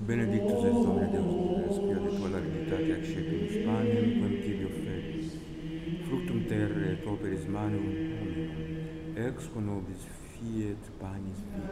Benedictus es Domine Deus nostrum, quia de tua largitate ac sceculus panem, quem tibi offeris, fructum terrae et operis manum, Amen. Ex quo nobis fiet panis vitae.